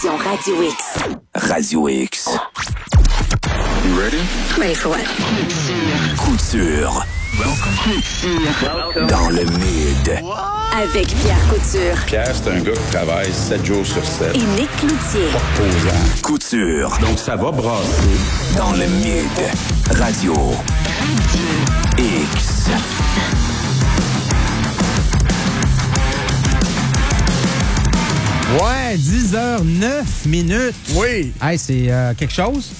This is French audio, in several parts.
Radio X. Radio X. You ready? Ready for what? Couture. Welcome. Dans le mid. Avec Pierre Couture Pierre, c'est un gars qui travaille 7 jours sur 7. et Nick Cloutier. Posant. Couture. Donc, ça va brasser. Dans le mid. Radio X. Ouais, 10h09. Oui. Hey, c'est quelque chose.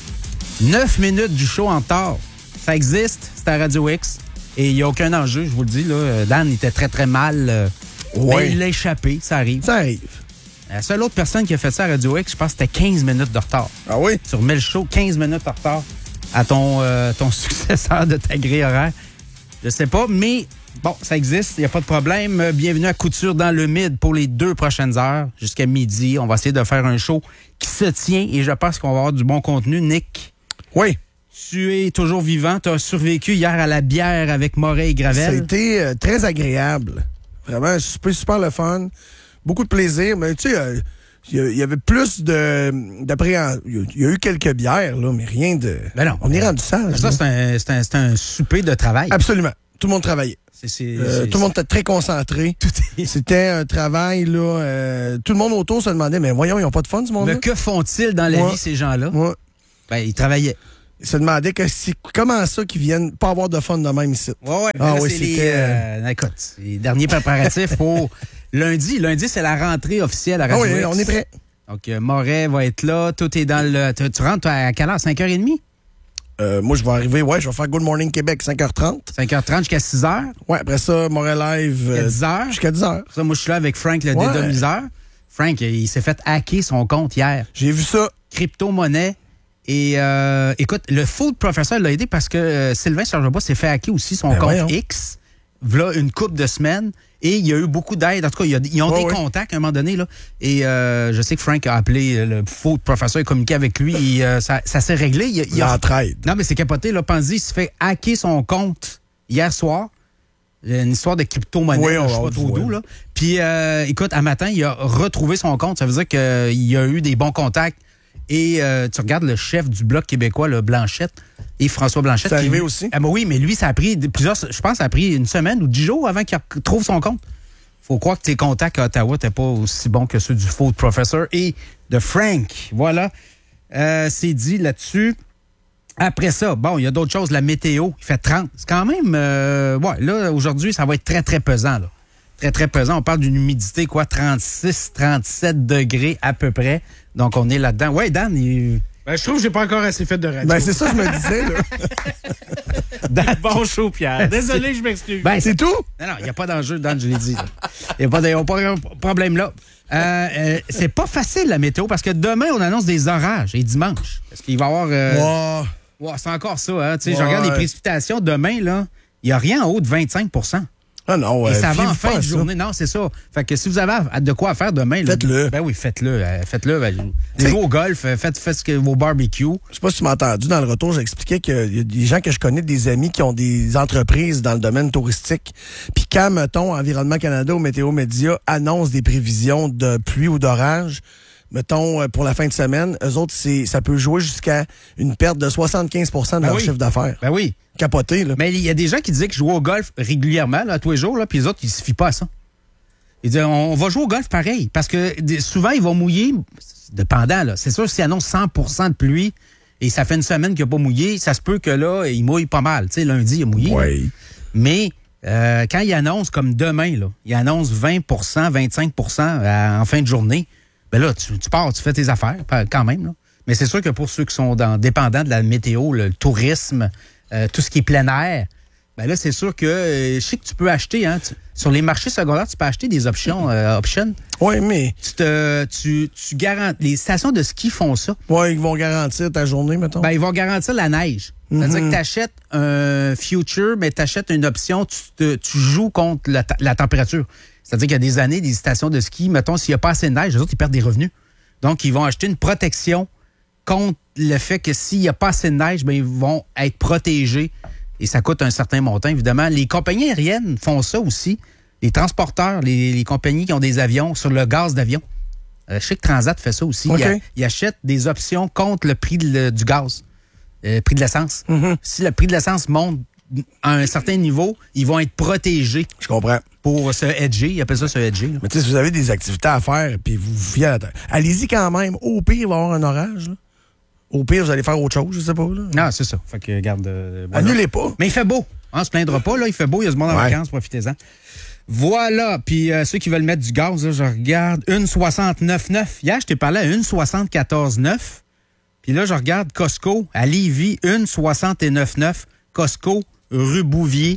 9 minutes du show en retard. Ça existe, c'est à Radio X. Et il n'y a aucun enjeu, je vous le dis. Là. Dan était très, très mal. Ouais. Mais il l'a échappé, ça arrive. Ça arrive. La seule autre personne qui a fait ça à Radio X, je pense que c'était 15 minutes de retard. Ah oui? Tu remets le show 15 minutes de retard à ton successeur de ta grille horaire. Je sais pas, mais bon, ça existe, il n'y a pas de problème. Bienvenue à Couture dans le mid pour les 2 prochaines heures, jusqu'à midi. On va essayer de faire un show qui se tient et je pense qu'on va avoir du bon contenu. Nick, Oui. tu es toujours vivant. Tu as survécu hier à la bière avec Moret et Gravel. Ça a été très agréable. Vraiment, super le fun. Beaucoup de plaisir. Mais tu sais, il y avait plus d'appréhension. Il y a eu quelques bières, là, mais rien de... Ben non. On est rendu sage. Ça, c'est un souper de travail. Absolument. Tout le monde travaillait. C'est Tout le monde était très concentré. C'était un travail, là. Tout le monde autour se demandait, mais voyons, ils n'ont pas de fun, ce monde-là? Mais que font-ils dans la vie, ces gens-là? Ouais. Ben, ils travaillaient. Ils se demandaient que c'est comment ça qu'ils viennent pas avoir de fun de même ici. Ouais. Ah Là, oui, c'est c'était... écoute, les derniers préparatifs pour lundi. Lundi, c'est la rentrée officielle à Ah Radio oui, X. on est prêt. Donc, Moret va être là. Tout est dans le... Tu rentres à quelle heure? 5h30? Moi, je vais arriver, je vais faire Good Morning Québec, 5h30. 5h30 jusqu'à 6h? Ouais, après ça, Montréal Live. Jusqu'à 10h? Jusqu'à 10h. Ça, moi, je suis là avec Frank, le Ouais. dédomiseur. Frank, il s'est fait hacker son compte hier. J'ai vu ça. Crypto-monnaie. Et écoute, le Food Professor l'a aidé parce que Sylvain Chargebois s'est fait hacker aussi son compte voyons. X. V'là une couple de semaines. Et il y a eu beaucoup d'aide. En tout cas, ils ont des contacts à un moment donné. Là. Et je sais que Frank a appelé le Food Professor et communiqué avec lui. Et, ça s'est réglé. L'entraide. Non, mais c'est capoté. Là. Pensez, il s'est fait hacker son compte hier soir. Une histoire de crypto-monnaie. Oui, là, je sais pas trop d'où. Là. Puis, écoute, à matin, il a retrouvé son compte. Ça veut dire qu'il y a eu des bons contacts. Et tu regardes le chef du Bloc québécois, le Blanchette, et François Blanchette. C'est arrivé aussi? Ah, ben oui, mais lui, ça a pris je pense, ça a pris une semaine ou 10 jours avant qu'il trouve son compte. Faut croire que tes contacts à Ottawa n'étaient pas aussi bons que ceux du Food Professor et de Frank. Voilà. C'est dit là-dessus. Après ça, bon, il y a d'autres choses. La météo, il fait 30. C'est quand même... là, aujourd'hui, ça va être très, très pesant, là. Très, très pesant. On parle d'une humidité, 36, 37 degrés à peu près. Donc, on est là-dedans. Ouais, Dan, je trouve que j'ai pas encore assez fait de radio. Ben, c'est ça que je me disais, là. Dan, Bon show, Pierre. Désolé, je m'excuse. ben, C'est tout? Non, il n'y a pas d'enjeu, Dan, je l'ai dit. Il n'y a pas de problème là. C'est pas facile, la météo, parce que demain, on annonce des orages et dimanche. Parce qu'il va y avoir... Wow. c'est encore ça, hein. Tu sais, je regarde les précipitations demain, là. Il n'y a rien en haut de 25 %. Ah non, Et ça va en fiez-vous fin pas à de ça. journée. Non, c'est ça. Fait que si vous avez de quoi faire demain... là, Faites-le. Ben oui, faites-le. Jouez au golf, faites vos barbecues. Je sais pas si tu m'as entendu dans le retour, j'expliquais qu'il y a des gens que je connais, des amis qui ont des entreprises dans le domaine touristique. Puis quand, mettons, Environnement Canada ou Météo Média annonce des prévisions de pluie ou d'orage, mettons, pour la fin de semaine, eux autres, ça peut jouer jusqu'à une perte de 75 % de leur chiffre d'affaires. Ben oui. Capoté, là. Mais il y a des gens qui disaient qu'ils jouaient au golf régulièrement, là, tous les jours, là, puis les autres, ils ne se fient pas à ça. Ils disent, on va jouer au golf pareil, parce que souvent, ils vont mouiller, dépendant, là. C'est sûr, s'ils annoncent 100 % de pluie et ça fait une semaine qu'il n'a pas mouillé, ça se peut que là, il mouille pas mal. Tu sais, lundi, il a mouillé. Oui. Mais quand il annonce, comme demain, là, il annonce 20 25 % en fin de journée, ben là, tu pars, tu fais tes affaires, quand même, là. Mais c'est sûr que pour ceux qui sont dépendants de la météo, le tourisme, tout ce qui est plein air, ben là, c'est sûr que je sais que tu peux acheter, hein, sur les marchés secondaires, tu peux acheter des options. Oui, mais. Tu garantis. Les stations de ski font ça. Oui, ils vont garantir ta journée, mettons. Ben, ils vont garantir la neige. C'est-à-dire que tu achètes un future, mais tu achètes une option, tu joues contre la température. C'est-à-dire qu'il y a des années, des stations de ski, mettons, s'il n'y a pas assez de neige, les autres, ils perdent des revenus. Donc, ils vont acheter une protection contre le fait que s'il n'y a pas assez de neige, ben, ils vont être protégés. Et ça coûte un certain montant, évidemment. Les compagnies aériennes font ça aussi. Les transporteurs, les compagnies qui ont des avions sur le gaz d'avion. Je sais que Transat fait ça aussi. OK. Il achète des options contre le prix du gaz, le prix de l'essence. Mm-hmm. Si le prix de l'essence monte à un certain niveau, ils vont être protégés Je comprends. pour se hedger. Ils appellent ça se hedger. Là. Mais tu sais, si vous avez des activités à faire puis vous vous fiez à la terre, allez-y quand même. Au pire, il va y avoir un orage. Là. Au pire, vous allez faire autre chose, je sais pas. Là. Non, c'est ça. Fait que, regarde. Voilà. Annulez pas. Mais il fait beau. On se plaindra pas, là. Il fait beau, il y a du monde en Ouais. vacances, profitez-en. Voilà. Puis ceux qui veulent mettre du gaz, là, je regarde 1,69,9. Hier, je t'ai parlé à 1,74,9. Puis là, je regarde Costco à Lévis, 1,69,9. Costco, rue Bouvier,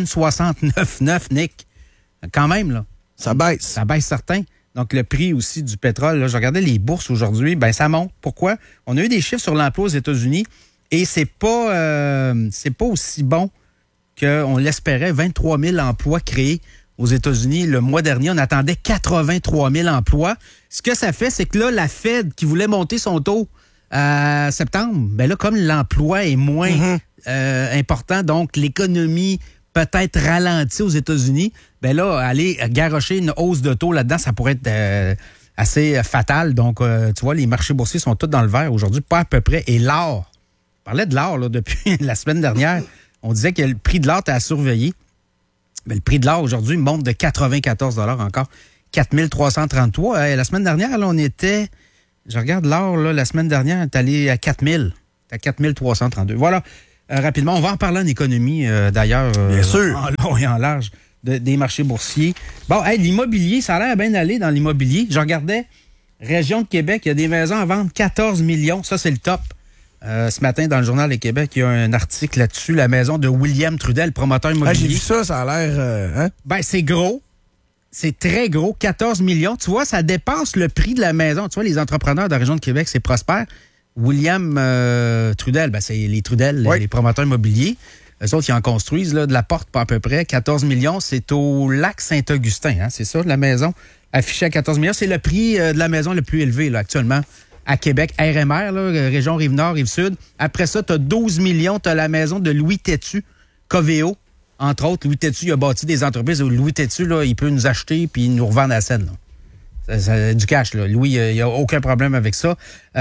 1,69,9, Nick. Quand même, là. Ça baisse. Ça baisse certain. Donc, le prix aussi du pétrole, là, je regardais les bourses aujourd'hui, ben ça monte. Pourquoi? On a eu des chiffres sur l'emploi aux États-Unis et c'est pas aussi bon qu'on l'espérait. 23 000 emplois créés aux États-Unis. Le mois dernier, on attendait 83 000 emplois. Ce que ça fait, c'est que là, la Fed qui voulait monter son taux à septembre, ben là, comme l'emploi est moins important, donc l'économie peut-être ralentie aux États-Unis, ben là, aller garrocher une hausse de taux là-dedans, ça pourrait être assez fatal. Donc, tu vois, les marchés boursiers sont tous dans le vert aujourd'hui, pas à peu près. Et l'or, on parlait de l'or là, depuis la semaine dernière, on disait que le prix de l'or était à surveiller. Mais le prix de l'or aujourd'hui monte de 94 $ encore, 4 333. La semaine dernière, là, on était, je regarde l'or, là, la semaine dernière, on est allé à 4 000, à 4 332. Voilà. Rapidement, on va en parler en économie, d'ailleurs. Bien sûr. En long et en large des marchés boursiers. Bon, hey, l'immobilier, ça a l'air bien aller dans l'immobilier. Je regardais, région de Québec, il y a des maisons à vendre 14 millions. Ça, c'est le top. Ce matin, dans le Journal de Québec, il y a un article là-dessus, la maison de William Trudel, promoteur immobilier. J'ai vu ça, ça a l'air... hein? Ben, c'est gros. C'est très gros, 14 millions. Tu vois, ça dépasse le prix de la maison. Tu vois, les entrepreneurs de la région de Québec, c'est prospère. William Trudel, ben c'est les Trudel, oui. les promoteurs immobiliers. Eux autres, ils en construisent là, de la porte pas à peu près. 14 millions, c'est au lac Saint-Augustin. Hein, c'est ça, la maison affichée à 14 millions. C'est le prix de la maison le plus élevé là, actuellement à Québec. RMR, là, région Rive-Nord, Rive-Sud. Après ça, tu as 12 millions. Tu as la maison de Louis Tétu, Coveo. Entre autres, Louis Tétu, il a bâti des entreprises où Louis Tétu, là, il peut nous acheter puis nous revendre à la scène. Là. C'est du cash, là. Louis, il n'y a aucun problème avec ça.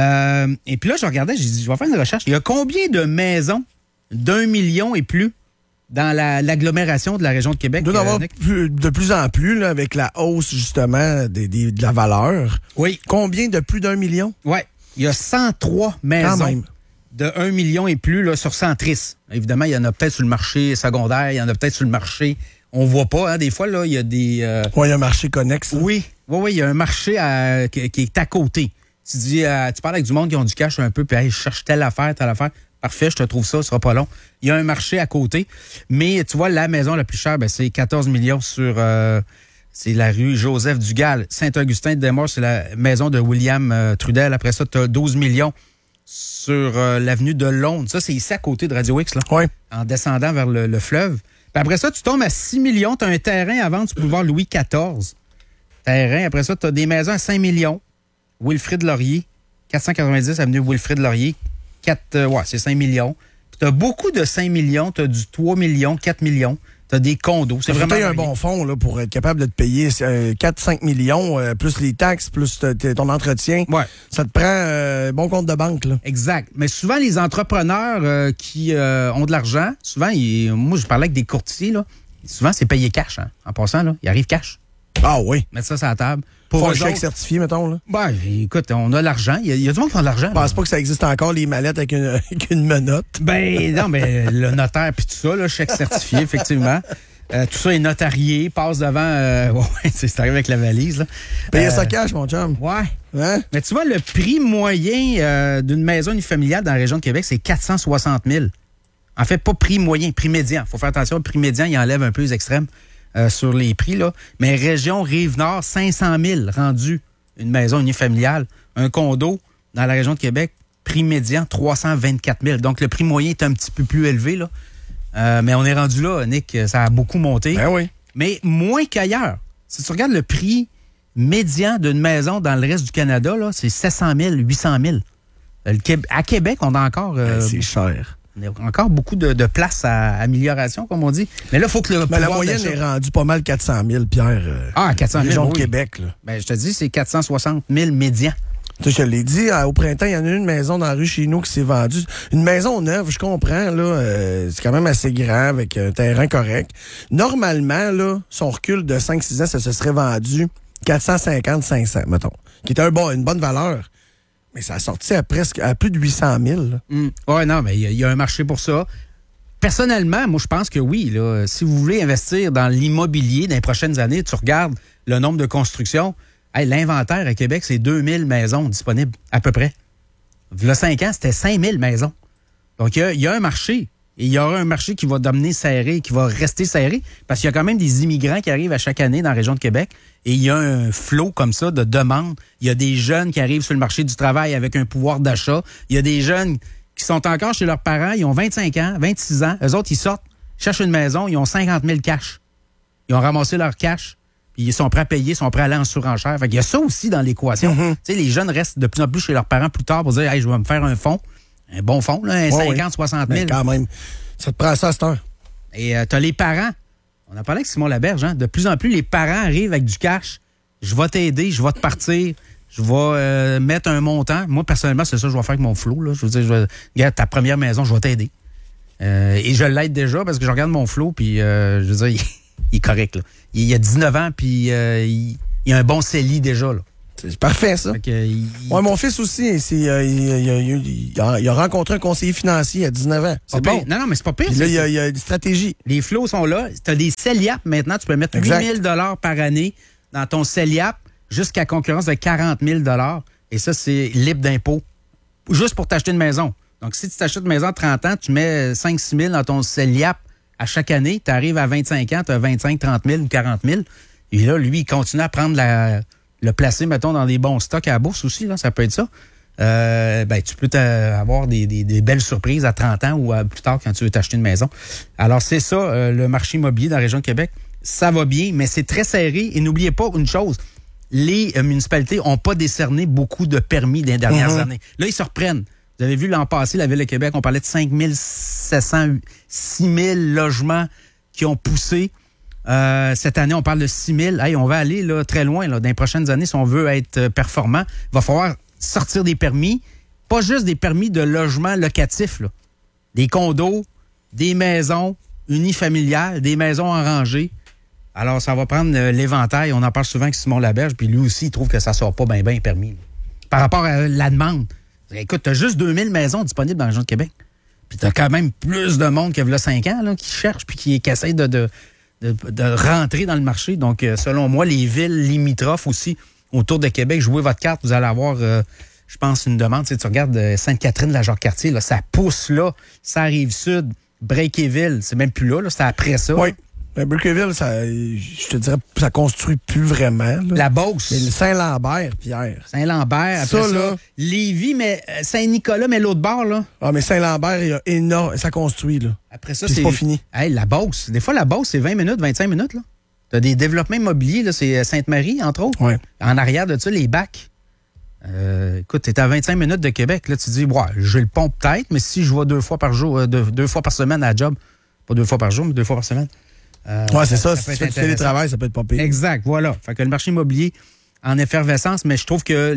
Et puis là, je regardais, j'ai dit, je vais faire une recherche. Il y a combien de maisons d'1 million et plus dans l'agglomération de la région de Québec? Il doit y en avoir de plus en plus, là, avec la hausse, justement, de la valeur. Oui. Combien de plus d'1 million? Oui. Il y a 103 maisons de 1 million et plus là, sur Centris. Évidemment, il y en a peut-être sur le marché secondaire, il y en a peut-être sur le marché... On voit pas, hein, des fois, là, il y a des... Oui, il y a un marché connexe. Oui, il y a un marché qui est à côté. Tu dis, tu parles avec du monde qui ont du cash un peu, puis hey, je cherche telle affaire. Parfait, je te trouve ça, ce sera pas long. Il y a un marché à côté. Mais tu vois, la maison la plus chère, ben, c'est 14 millions sur... c'est la rue Joseph-Dugal. Saint-Augustin-de-Desmaures, c'est la maison de William Trudel. Après ça, tu as 12 millions sur l'avenue de Londres. Ça, c'est ici à côté de Radio X, là. Oui. En descendant vers le fleuve. Puis après ça, tu tombes à 6 millions. Tu as un terrain à vendre, tu peux voir Louis XIV. Terrain. Après ça, tu as des maisons à 5 millions. Wilfrid Laurier, 490 avenue Wilfrid Laurier. C'est 5 millions. Puis tu as beaucoup de 5 millions. Tu as du 3 millions, 4 millions. Tu as des condos. C'est vraiment un bon fonds là, pour être capable de te payer 4-5 millions, plus les taxes, plus ton entretien. Ouais. Ça te prend un bon compte de banque. Là. Exact. Mais souvent, les entrepreneurs qui ont de l'argent, souvent, moi, je parlais avec des courtiers, là, souvent, c'est payé cash. Hein. En passant, là, il arrive cash. Ah oui. Mettre ça sur la table. Pour un chèque certifié, mettons. Là. Ben, écoute, on a l'argent. Il y a du monde qui a de l'argent. Je pense pas que ça existe encore, les mallettes avec une menotte. Ben, non, mais le notaire puis tout ça, là, chèque certifié, effectivement. Tout ça est notarié, passe devant... c'est arrivé avec la valise. Là. Payer ça cash, mon chum. Ouais. Hein? Mais tu vois, le prix moyen d'une maison unifamiliale dans la région de Québec, c'est 460 000. En fait, pas prix moyen, prix médian. Il faut faire attention, le prix médian, il enlève un peu les extrêmes sur les prix. Là. Mais région Rive-Nord, 500 000 rendu une maison unifamiliale. Un condo dans la région de Québec, prix médian, 324 000. Donc, le prix moyen est un petit peu plus élevé, là. Mais on est rendu là, Nick, ça a beaucoup monté. Ben oui. Mais moins qu'ailleurs. Si tu regardes le prix médian d'une maison dans le reste du Canada, là, c'est 700 000, 800 000. À Québec, on a encore... C'est cher. Il y a encore beaucoup de place à amélioration, comme on dit. Mais là, il faut que le la pouvoir moyenne d'achat- est rendue pas mal 400 000, Pierre. 400 000, région de oui. Québec, là. Ben, je te dis, c'est 460 000 médians. Tu sais, je te l'ai dit, au printemps, il y en a une maison dans la rue chez nous qui s'est vendue. Une maison neuve, je comprends, là, c'est quand même assez grand, avec un terrain correct. Normalement, là, son recul de 5-6 ans, ça se serait vendu 450-500, mettons. Qui était une bonne valeur. Mais ça a sorti à plus de 800 000. Là. Oui, non, mais il y a un marché pour ça. Personnellement, moi, je pense que oui. Là, si vous voulez investir dans l'immobilier dans les prochaines années, tu regardes le nombre de constructions. Hey, l'inventaire à Québec, c'est 2000 maisons disponibles, à peu près. Il y a 5 ans, c'était 5000 maisons. Donc, il y a un marché. Et il y aura un marché qui va devenir serré, qui va rester serré, parce qu'il y a quand même des immigrants qui arrivent à chaque année dans la région de Québec. Et il y a un flot comme ça de demandes. Il y a des jeunes qui arrivent sur le marché du travail avec un pouvoir d'achat. Il y a des jeunes qui sont encore chez leurs parents. Ils ont 25 ans, 26 ans. Eux autres, ils sortent, cherchent une maison. Ils ont 50 000 cash. Ils ont ramassé leur cash. Puis ils sont prêts à payer, ils sont prêts à aller en surenchère. Fait qu'il y a ça aussi dans l'équation. Tu sais, les jeunes restent de plus en plus chez leurs parents plus tard pour dire, hey, je vais me faire un fonds. Un bon fonds, là, un 50, 60 000. Mais quand même, ça te prend ça à cette heure. Et t'as les parents. On a parlé avec Simon Laberge, hein? De plus en plus, les parents arrivent avec du cash. Je vais t'aider, je vais te partir, je vais mettre un montant. Moi, personnellement, c'est ça que je vais faire avec mon flow. Là. Je veux dire, regarde, ta première maison, je vais t'aider. Et je l'aide déjà parce que je regarde mon flow, puis je veux dire, il est correct. Là. Il a 19 ans, puis il a un bon CELI déjà. Là. C'est parfait, ça. Fait que, Mon fils aussi, il a rencontré un conseiller financier à 19 ans. C'est bon. Non, mais c'est pas pire. Puis là, il y a une stratégie. Les flots sont là. Tu as des CELIAP maintenant. Tu peux mettre 8 000 $ par année dans ton CELIAP jusqu'à concurrence de 40 000 $. Et ça, c'est libre d'impôt. Juste pour t'acheter une maison. Donc, si tu t'achètes une maison à 30 ans, tu mets 5-6 000 dans ton CELIAP à chaque année. Tu arrives à 25 ans, tu as 25, 30 000 ou 40 000. Et là, lui, il continue à prendre le placer, mettons, dans des bons stocks à la bourse aussi. Là, ça peut être ça. Tu peux avoir des belles surprises à 30 ans ou plus tard quand tu veux t'acheter une maison. Alors, c'est ça, le marché immobilier dans la région de Québec. Ça va bien, mais c'est très serré. Et n'oubliez pas une chose, les municipalités n'ont pas décerné beaucoup de permis dans les dernières années. Là, ils se reprennent. Vous avez vu l'an passé, la Ville de Québec, on parlait de 5 700, 6 000 logements qui ont poussé. Cette année, on parle de 6 000. Hey, on va aller là, très loin là, dans les prochaines années si on veut être performant. Il va falloir sortir des permis, pas juste des permis de logement locatif, là. Des condos, des maisons unifamiliales, des maisons en rangée. Alors, ça va prendre l'éventail. On en parle souvent avec Simon Laberge, puis lui aussi, il trouve que ça ne sort pas bien permis. Là. Par rapport à la demande. Écoute, tu as juste 2000 maisons disponibles dans la région de Québec. Puis tu as quand même plus de monde qu'il y a 5 ans là, qui cherche puis qui essaie de rentrer dans le marché. Donc, selon moi, les villes limitrophes aussi, autour de Québec, jouez votre carte, vous allez avoir, je pense, une demande. Tu regardes Sainte-Catherine, la Jacques-Cartier, là, ça pousse là, ça arrive sud, Breakéville, c'est même plus là, c'est après ça. Oui. Mais Breakéville, je te dirais, ça construit plus vraiment. Là. La Beauce. Mais le Saint-Lambert, Pierre. Saint-Lambert, après ça. Là, Lévis, mais Saint-Nicolas, mais l'autre bord, là. Ah, mais Saint-Lambert, il y a énorme. Ça construit, là. Après ça, c'est pas fini. Hey, la Beauce. Des fois, la Beauce, c'est 20 minutes, 25 minutes, là. T'as des développements immobiliers, là. C'est Sainte-Marie, entre autres. Ouais. En arrière de ça, les bacs. Écoute, t'es à 25 minutes de Québec, là. Tu te dis, ouais, j'ai le pont peut-être, mais si je vais 2 fois par jour, 2 fois par semaine à la job, pas 2 fois par jour, mais 2 fois par semaine. Ouais, c'est ça. Si tu fais du télétravail, ça peut être pas pire. Exact, voilà. Fait que le marché immobilier en effervescence, mais je trouve que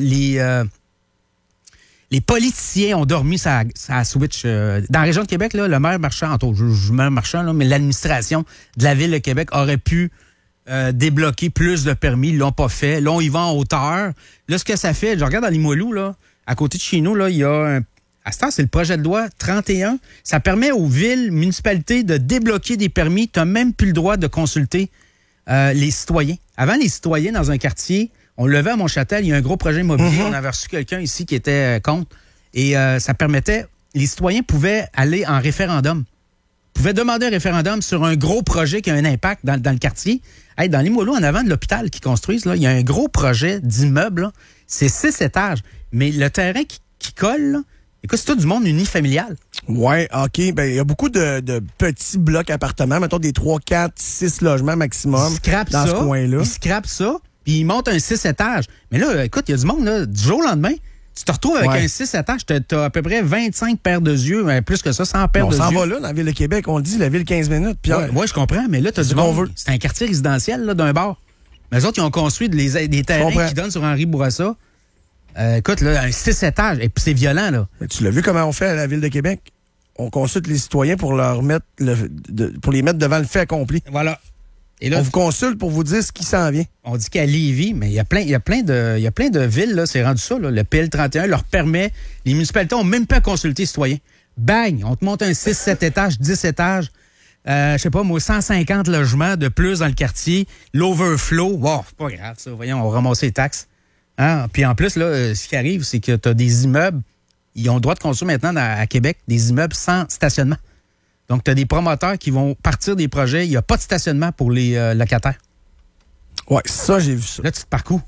les politiciens ont dormi sa switch. Dans la région de Québec, là, le maire Marchand, entre autres, je mets un Marchand, là, mais l'administration de la Ville de Québec aurait pu débloquer plus de permis. Ils l'ont pas fait. Là, on y va en hauteur. Là, ce que ça fait, je regarde dans Limoilou, là, à côté de chez nous, là, il y a à ce temps, c'est le projet de loi 31. Ça permet aux villes, municipalités de débloquer des permis. Tu n'as même plus le droit de consulter les citoyens. Avant, les citoyens dans un quartier, on le levait à Montchâtel, il y a un gros projet immobilier. On avait reçu quelqu'un ici qui était contre. Et ça permettait, les citoyens pouvaient aller en référendum. Pouvaient demander un référendum sur un gros projet qui a un impact dans le quartier. Hey, dans Limoilou, en avant de l'hôpital qu'ils construisent, là, il y a un gros projet d'immeuble. Là. C'est 6 étages. Mais le terrain qui colle, là, écoute, c'est tout du monde unifamilial. Oui, OK. Ben, il y a beaucoup de petits blocs appartements, mettons des 3, 4, 6 logements maximum dans ce coin-là. Ils scrapent ça, puis ils montent un 6 étages. Mais là, écoute, il y a du monde, là, du jour au lendemain, Tu te retrouves avec Ouais. un 6 étages, t'as à peu près 25 paires de yeux, mais plus que ça, 100 paires On de s'en yeux. va là, dans la ville de Québec. On le dit, la ville 15 minutes. Pierre. Ouais, je comprends, mais là, t'as C'est du ce qu'on monde. veut. C'est un quartier résidentiel là, d'un bar. Mais eux autres, ils ont construit des terrains comprends. qui donnent sur Henri Bourassa. Écoute, là, un 6 étages, et puis c'est violent, là. Mais tu l'as vu comment on fait à la ville de Québec? On consulte les citoyens pour leur mettre pour les mettre devant le fait accompli. Voilà. Et là, On vous consulte pour vous dire ce qui s'en vient. on dit qu'à Lévis, mais il y a plein de villes, là, c'est rendu ça, là. Le PL31 leur permet, les municipalités n'ont même pas consulté les citoyens. Bang! On te monte un 6, 7 étages, 10 étages, je sais pas, moi, 150 logements de plus dans le quartier, l'overflow. Wow, c'est pas grave, ça. Voyons, on ramasse les taxes. Hein? Puis en plus, là, ce qui arrive, c'est que tu as des immeubles, ils ont le droit de construire maintenant à Québec des immeubles sans stationnement. Donc, tu as des promoteurs qui vont partir des projets. Il n'y a pas de stationnement pour les locataires. Ouais, ça, j'ai vu ça. Là, tu te parcours.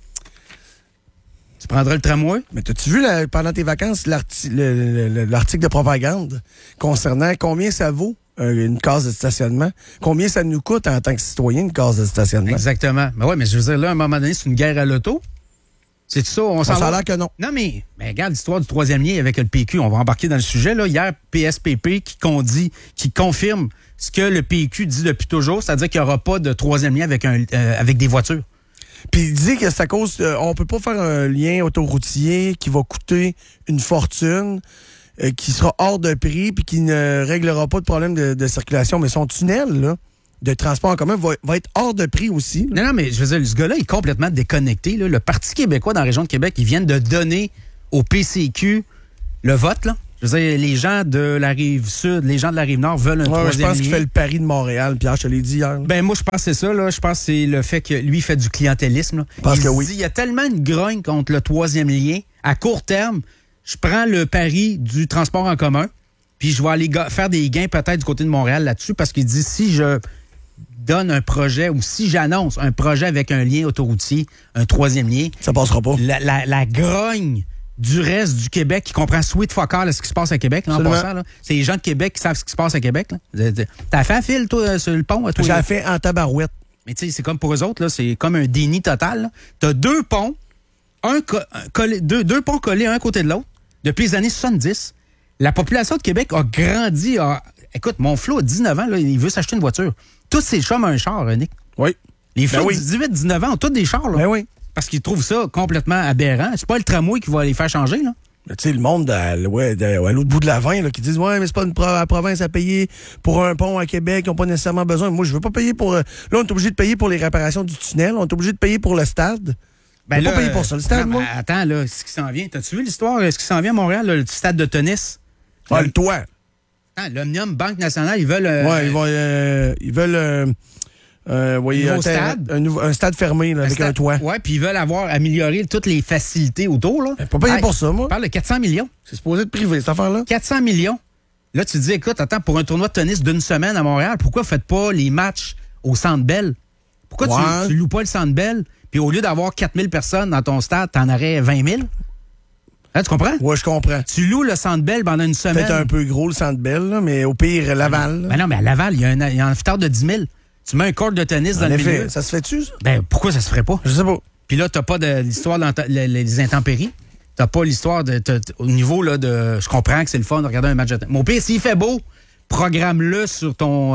Tu prendras le tramway. Mais t'as-tu vu pendant tes vacances l'article de propagande concernant combien ça vaut une case de stationnement? Combien ça nous coûte en tant que citoyen une case de stationnement? Exactement. Mais ouais, mais je veux dire, là, à un moment donné, c'est une guerre à l'auto. C'est ça, on s'en Ça a va. l'air que non. Non, mais regarde l'histoire du troisième lien avec le PQ. On va embarquer dans le sujet. Là. Hier, PSPP qui confirme ce que le PQ dit depuis toujours, c'est-à-dire qu'il n'y aura pas de troisième lien avec des voitures. Puis il dit que c'est à cause... on peut pas faire un lien autoroutier qui va coûter une fortune, qui sera hors de prix, puis qui ne réglera pas de problème de circulation. Mais son tunnel, là, de transport en commun va être hors de prix aussi. Là. Non, mais je veux dire, ce gars-là est complètement déconnecté. Là. Le Parti québécois dans la région de Québec, ils viennent de donner au PCQ le vote. Là. Je veux dire, les gens de la Rive-Sud, les gens de la Rive-Nord veulent un Ouais, je troisième pense qu'il lien. fait le pari de Montréal, Pierre, je te l'ai dit hier. Là. Ben moi, je pense que c'est ça. Là. Je pense que c'est le fait que lui fait du clientélisme. Là. Je pense Il que se oui. dit, il y a tellement une grogne contre le troisième lien. À court terme, je prends le pari du transport en commun, puis je vais aller faire des gains peut-être du côté de Montréal là-dessus, parce qu'il dit, si je donne un projet ou si j'annonce un projet avec un lien autoroutier, un troisième lien, Ça passera pas. la grogne du reste du Québec qui comprend sweet fuck all ce qui se passe à Québec, là, en Absolument. passant. Là. C'est les gens de Québec qui savent ce qui se passe à Québec. Là. T'as fait un fil, toi, sur le pont? Toi, J'ai fait en tabarouette. mais tu sais, c'est comme pour eux autres, là, c'est comme un déni total. Là. T'as deux ponts, deux ponts collés un côté de l'autre depuis les années 70. La population de Québec a grandi. Écoute, mon Flo a 19 ans, là, il veut s'acheter une voiture. Tous ses chums ont un char, Nick. Oui. Les Flots oui. de 18-19 ans ont tous des chars. Là. Ben oui. Parce qu'ils trouvent ça complètement aberrant. C'est pas le tramway qui va les faire changer, là. Tu sais, le monde à l'autre bout de la 20 là, qui disent ouais, mais c'est pas la province à payer pour un pont à Québec, ils n'ont pas nécessairement besoin. Moi, je veux pas payer pour. Là, on est obligé de payer pour les réparations du tunnel, on est obligé de payer pour le stade. Ben pas payer pour ça. Le stade, non, moi. mais attends, là, ce qui s'en vient. T'as-tu vu l'histoire? Ce qui s'en vient à Montréal, là, le stade de tennis? Ouais, le toit. Attends, l'Omnium Banque Nationale, ils veulent. Ouais, ils veulent. nouveau stade. Un stade fermé là, avec un toit. Ouais, puis ils veulent améliorer toutes les facilités autour, là. Pas payer pour ça, moi. On parle de 400 millions. C'est supposé être privé, cette affaire-là. 400 millions. Là, tu te dis, écoute, attends, pour un tournoi de tennis d'une semaine à Montréal, pourquoi vous faites pas les matchs au Centre Bell? Pourquoi Ouais. tu loues pas le Centre Bell? Puis au lieu d'avoir 4000 personnes dans ton stade, t'en aurais 20 000? Hein, tu comprends? Ouais, je comprends. Tu loues le Centre Bell pendant une semaine. Peut-être un peu gros, le Centre Bell, là, mais au pire, Laval. là. Ben non, mais à Laval, il y a un amphithéâtre de 10 000. Tu mets un court de tennis dans En le effet, milieu. ça se fait-tu, ça? Ben, pourquoi ça se ferait pas? Je sais pas. Puis là, t'as pas de l'histoire des intempéries. T'as pas l'histoire au niveau là, de. Je comprends que c'est le fun de regarder un match de tennis. Mon pire, s'il fait beau, programme-le sur ton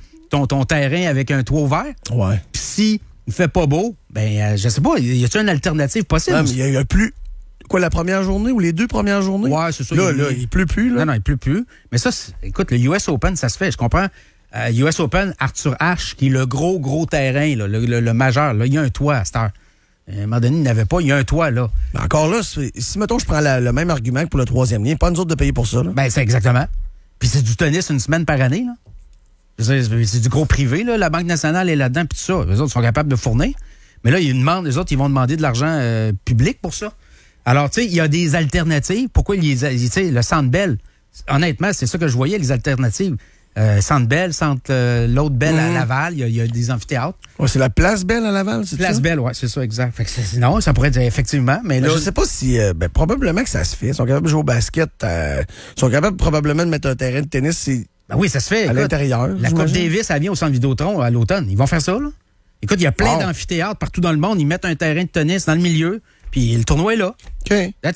terrain avec un toit ouvert. Ouais. Puis si il fait pas beau, ben, je sais pas, y a-t-il une alternative possible? Non, mais il y a plus. Quoi, la première journée ou les deux premières journées? Ouais, c'est ça. Là, il pleut plus, là. Non, il pleut plus. Mais ça, écoute, le US Open, ça se fait. Je comprends. US Open, Arthur Ashe, qui est le gros terrain, là, le majeur, là, il y a un toit à cette heure. À un moment donné, il n'avait pas, il y a un toit, là. Mais encore là, si, mettons, je prends le même argument que pour le troisième lien, pas nous autres de payer pour ça, là. Ben, c'est exactement. Puis c'est du tennis une semaine par année, là. Je veux dire, c'est du gros privé, là. La Banque nationale est là-dedans, puis tout ça. Les autres sont capables de fournir. Mais là, les autres, ils vont demander de l'argent public pour ça. Alors, tu sais, il y a des alternatives. Pourquoi tu sais, le Centre Bell, honnêtement, c'est ça que je voyais, les alternatives. Centre Bell, l'autre Bell à Laval, il y a des amphithéâtres. Ouais, c'est la Place Belle à Laval, c'est ça? Place Bell, ouais, c'est ça, exact. Fait que non, ça pourrait être effectivement, mais là. Je sais pas si. Probablement que ça se fait. Ils sont capables de jouer au basket. Ils sont capables probablement de mettre un terrain de tennis Ben oui, ça se fait. à Écoute, l'intérieur. la Coupe Davis, elle vient au Centre Vidéotron à l'automne. Ils vont faire ça, là. Écoute, il y a plein d'amphithéâtres partout dans le monde. Ils mettent un terrain de tennis dans le milieu, puis le tournoi est là. OK. That's it.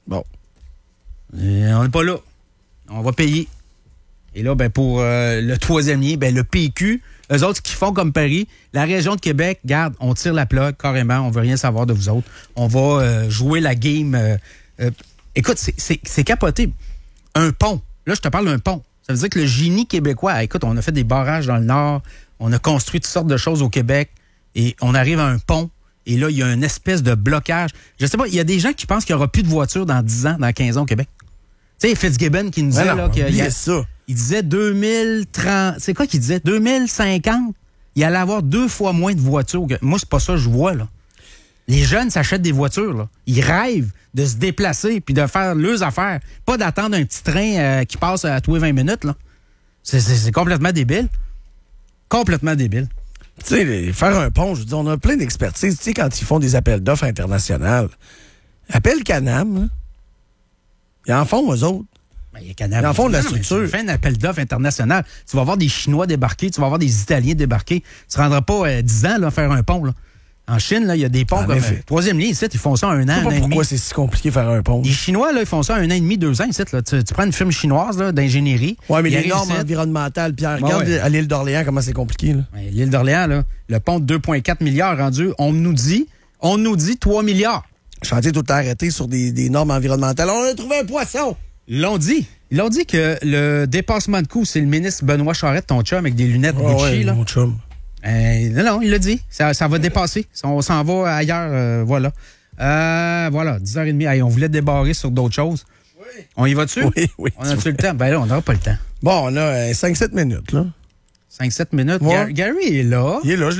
Bon. Et on n'est pas là. On va payer. Et là, ben pour le troisième lien, ben le PQ, eux autres qui font comme Paris, la région de Québec, garde, on tire la plug carrément, on veut rien savoir de vous autres. On va jouer la game. Écoute, c'est capoté. Un pont. Là, je te parle d'un pont. Ça veut dire que le génie québécois, écoute, on a fait des barrages dans le Nord, on a construit toutes sortes de choses au Québec, et on arrive à un pont, et là, il y a une espèce de blocage. Je sais pas, il y a des gens qui pensent qu'il n'y aura plus de voitures dans 10 ans, dans 15 ans au Québec. Tu sais, Fitzgibbon qui nous disait là, il disait 2030, c'est quoi qu'il disait? 2050, il allait avoir 2 fois moins de voitures. Moi, c'est pas ça que je vois, là. Les jeunes s'achètent des voitures, là. Ils rêvent de se déplacer puis de faire leurs affaires. Pas d'attendre un petit train qui passe à tous les 20 minutes, là. C'est complètement débile. Complètement débile. Tu sais, faire un pont, je veux dire, on a plein d'expertise. Tu sais, quand ils font des appels d'offres internationales, appelle Canam, hein. Ils en font, eux autres. Ben, ils en font de la structure. Tu fais un appel d'offres international. Tu vas avoir des Chinois débarquer, tu vas avoir des Italiens débarquer. Tu ne rendras pas 10 ans là, faire un pont, là. En Chine, là, il y a des ponts comme troisième lien ici, ils font ça un an, un an et demi. Pourquoi c'est si compliqué de faire un pont? Les Chinois, là, ils font ça un an et demi, 2 ans ici. Là. Tu prends une firme chinoise là, d'ingénierie. Oui, mais les normes environnementales, Pierre, regarde à l'île d'Orléans comment c'est compliqué. Là. Ouais, l'île d'Orléans, là, le pont de 2,4 milliards rendu, on nous dit 3 milliards. Chantier tout le temps arrêté sur des normes environnementales. On a trouvé un poisson! Ils l'ont dit que le dépassement de coût, c'est le ministre Benoît Charette, ton chum, avec des lunettes Gucci. Ouais, là. mon chum. Non, il l'a dit. Ça va dépasser. On s'en va ailleurs. Voilà. Voilà, 10h30. Hey, on voulait débarrer sur d'autres choses. Oui. On y va dessus? Oui. On a-tu le temps? Ben là, on n'aura pas le temps. Bon, on a 5-7 minutes, là. 5-7 minutes. Ouais. Gary est là. Il est là,